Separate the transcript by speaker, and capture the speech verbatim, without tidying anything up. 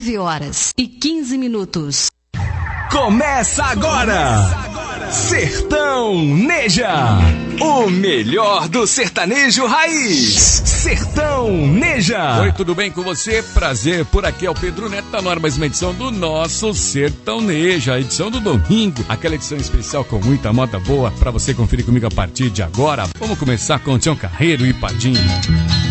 Speaker 1: nove horas e quinze minutos.
Speaker 2: Começa agora! Sertão Neja, o melhor do sertanejo raiz. Sertão Neja.
Speaker 3: Oi, tudo bem com você? Prazer, por aqui é o Pedro Neto, tá no ar mais uma edição do nosso Sertão Neja, a edição do domingo, aquela edição especial com muita moda boa pra você conferir comigo a partir de agora. Vamos começar com o Tião Carreiro e Padinho.